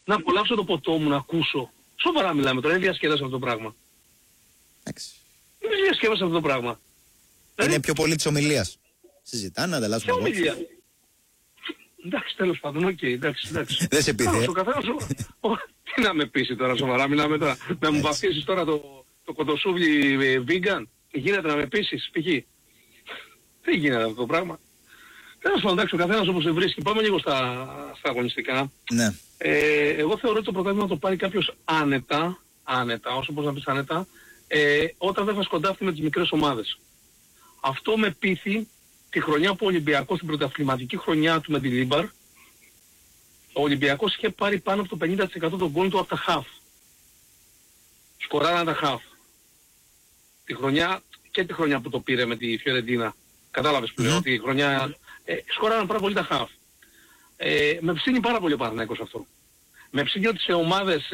να απολαύσω το ποτό μου, να ακούσω. Σοβαρά μιλάμε τώρα, δεν διασκέδασα αυτό το πράγμα. Εντάξει. Δεν διασκέδασα αυτό το πράγμα. Είναι πιο πολύ της ομιλίας. Συζητάνε, ανταλλάσσουν Ποια απόψεις. ομιλία. Εντάξει, τέλος πάντων, οκ, εντάξει. Δεν σε πείθει. Ο καθένας, τι να με πείσει τώρα, σοβαρά μιλάμε τώρα. Να μου βαφτίσεις τώρα το κοντοσούβλι vegan. Γίνεται να με πείσεις, π.χ. Δεν γίνεται αυτό το πράγμα. Τέλος πάντων, εντάξει, ο καθένας όπως σε βρίσκει. Πάμε λίγο στα αγωνιστικά. Ναι. Εγώ θεωρώ ότι το πρωτάθλημα το πάρει κάποιος άνετα, όσο πώς να πεις άνετα, όταν δεν θα σκοντάφτει με τις μικρές ομάδες. Αυτό με πείθει τη χρονιά που ο Ολυμπιακός, την πρωταθληματική χρονιά του με τη Λίμπαρ, ο Ολυμπιακός είχε πάρει πάνω από το 50% των γκολ του από τα χαφ. Σκοράραν τα χαφ. Τη χρονιά που το πήρε με τη Φιωρεντίνα. Κατάλαβες που λέω, ότι η χρονιά σκοράραν πάρα πολύ τα χαφ. Με ψήνει πάρα πολύ ο Παναθηναϊκός αυτό. Με ψήνει ότι σε ομάδες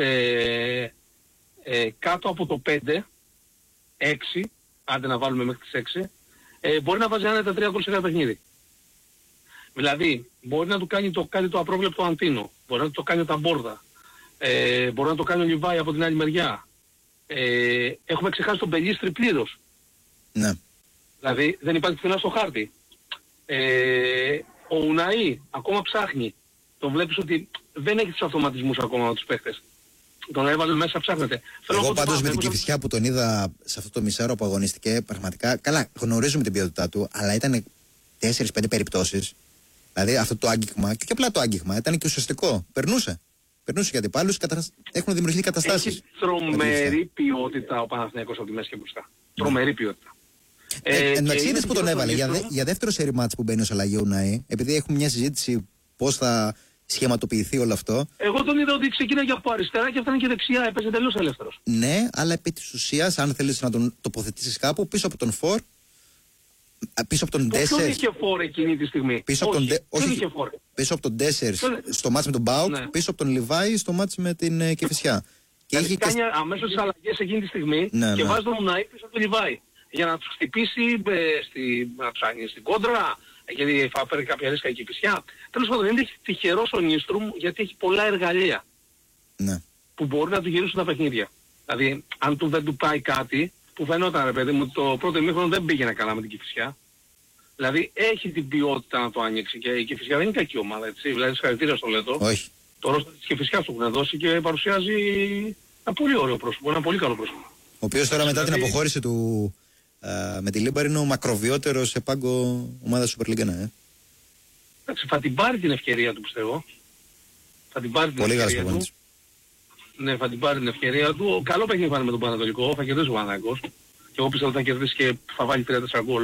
κάτω από το 5, 6, άντε να βάλουμε μέχρι τις 6, μπορεί να βάζει άνετα 3 γκολ σε ένα παιχνίδι. Δηλαδή, μπορεί να του κάνει κάτι το απρόβλεπτο Αντίνο, μπορεί να το κάνει ο Ταμπόρδα, μπορεί να το κάνει ο Λιβάη από την άλλη μεριά. Έχουμε ξεχάσει τον Πελίστρη πλήρως. Ναι. Δηλαδή, δεν υπάρχει πουθενά στο χάρτη. Ο Ουναή ακόμα ψάχνει. Τον βλέπεις ότι δεν έχει τους αυτοματισμούς ακόμα με τους παίχτες. Τον έβαλε μέσα, ψάχνεται. Εγώ πάντως με την Κηφισιά που τον είδα σε αυτό το μισάρο που αγωνίστηκε, πραγματικά, καλά, γνωρίζουμε την ποιότητά του, αλλά ήταν 4-5 περιπτώσεις. Δηλαδή αυτό το άγγιγμα, και απλά το άγγιγμα, ήταν και ουσιαστικό. Περνούσε για αντιπάλους, έχουν δημιουργηθεί καταστάσεις. Έχει τρομερή ποιότητα ο Παναθηναϊκός από τη μέση και μπροστά. Τρομερή ποιότητα. Εντάξει, είδες που τον έβαλε για δεύτερο σερί μάτς που μπαίνει ως αλλαγή ο Ουναή, επειδή έχουμε μια συζήτηση πώς θα σχηματοποιηθεί όλο αυτό. Εγώ τον είδα ότι ξεκίναγε από αριστερά και έφτανε και δεξιά, έπαιζε τελείως ελεύθερος. Ναι, αλλά επί της ουσίας, αν θέλεις να τον τοποθετήσεις κάπου, πίσω από τον Φορ, πίσω από τον Ντέσσερ. Ποιος είχε Φορ εκείνη τη στιγμή? Πίσω από τον Ντέσσερ στο μάτς με τον Μπάουκ, ναι. Πίσω από τον Λιβάη στο μάτς με την Κηφισιά. Και είχε κάνει αμέσως τις αλλαγές εκείνη τη στιγμή, ναι, και βάζει τον Ουναή πίσω από τον Λιβάη. Για να τους χτυπήσει στην κόντρα, γιατί θα φέρει κάποια ρίσκα η Κηφισιά. Τέλος πάντων, είναι τυχερός ο Νίστρουμ γιατί έχει πολλά εργαλεία, ναι, που μπορεί να του γυρίσουν τα παιχνίδια. Δηλαδή, αν δεν του πάει κάτι, που φαινόταν, ρε παιδί μου, το πρώτο ημίχρονο δεν πήγαινε καλά με την Κηφισιά. Δηλαδή, έχει την ποιότητα να το ανοίξει και η Κηφισιά δεν είναι κακή ομάδα, έτσι. Δηλαδή, συγχαρητήρια στο Λέτο. Όχι. Το ρόστερ της Κηφισιάς του έχουν δώσει και παρουσιάζει ένα πολύ ωραίο πρόσωπο, ένα πολύ καλό πρόσωπο. Ο οποίος τώρα μετά την αποχώρηση του με τη Λίμπαρ είναι ο μακροβιότερος σε πάγκο ομάδα Super League 1. Εντάξει, θα την πάρει την ευκαιρία του, πιστεύω. Θα την πάρει την πολύ ευκαιρία του. Ναι, θα την πάρει την ευκαιρία του. Καλό παιχνίδι πάνε με τον Πανατολικό, θα κερδίσει ο Παναθηναϊκός. Και εγώ πιστεύω ότι θα κερδίσει και θα βάλει 3-4 γκολ.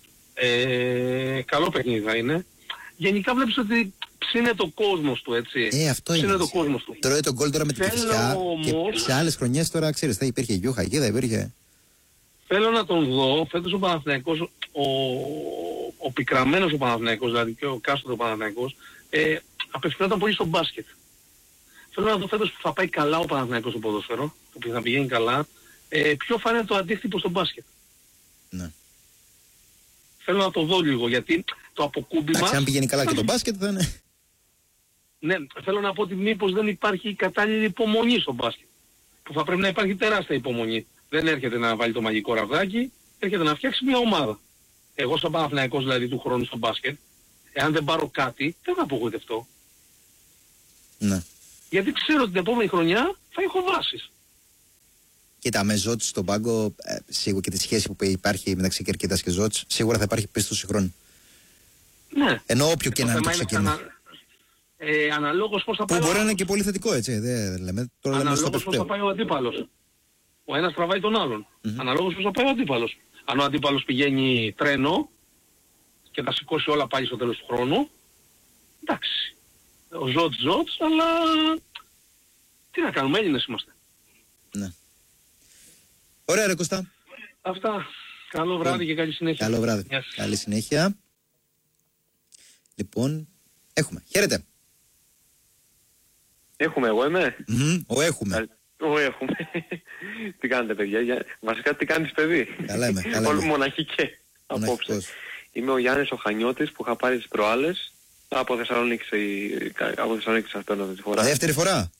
Καλό παιχνίδι θα είναι. Γενικά βλέπεις ότι ψήνε το κόσμος του, έτσι. Αυτό είναι. Το κόσμος του. Τρώει τον γκολ τώρα με την Κηφισιά και σε άλλες χρονιές τώρα, ξέρεις, θα υπήρχε Γιούχα εκεί, δεν υπήρχε. Θέλω να τον δω, φέτος ο Παναθηναϊκός, ο πικραμένος ο Παναθηναϊκός, δηλαδή και ο κάστορος ο Παναθηναϊκός, απευθυνόταν πολύ στο μπάσκετ. Θέλω να δω φέτος που θα πάει καλά ο Παναθηναϊκός στο ποδόσφαιρο, που θα πηγαίνει καλά, ποιο θα είναι το αντίκτυπο στο μπάσκετ. Ναι. Θέλω να το δω λίγο, γιατί το αποκούμπημα... Αν πηγαίνει καλά και το μπάσκετ θα είναι... Ναι, θέλω να πω ότι μήπως δεν υπάρχει κατάλληλη υπομονή στο μπάσκετ. Που θα πρέπει να υπάρχει τεράστια υπομονή. Δεν έρχεται να βάλει το μαγικό ραβδάκι, έρχεται να φτιάξει μια ομάδα. Εγώ σαν Παναθηναϊκός δηλαδή του χρόνου στο μπάσκετ, εάν δεν πάρω κάτι, δεν θα απογοητευτώ. Ναι. Γιατί ξέρω ότι την επόμενη χρονιά θα έχω βάσεις. Κοίτα, με Ζότς στον πάγκο, σίγουρα και τη σχέση που υπάρχει μεταξύ Κερκίδας και Ζότς, σίγουρα θα υπάρχει πίστοση χρόνου. Ναι. Ενώ όποιο και να είναι το ξεκίνημα. Αναλόγως πώς θα πάει. Που μπορεί να είναι και πολύ θετικό, έτσι. Δεν λέμε. Αναλόγως πώς θα πάει ο αντίπαλος. Ο ένας τραβάει τον άλλον. Αναλόγως πώς θα πάει ο αντίπαλος. Αν ο αντίπαλος πηγαίνει τρένο και θα σηκώσει όλα πάλι στο τέλος του χρόνου, εντάξει. Ο Ζότς, αλλά τι να κάνουμε, Έλληνες είμαστε. Ναι. Ωραία ρε Κώστα. Αυτά. Καλό βράδυ και καλή συνέχεια. Καλό βράδυ. Καλή συνέχεια. Λοιπόν, έχουμε. Χαίρετε. Έχουμε, εγώ είμαι. Έχουμε. Τι κάνετε παιδιά, βασικά τι κάνεις παιδί. Καλά είμαι. Μοναχικέ απόψε. Είμαι ο Γιάννης ο Χανιώτης που είχα πάρει τις προάλλες από Θεσσαλονίκη σας παίρνω αυτή τη φορά. Δεύτερη φορά.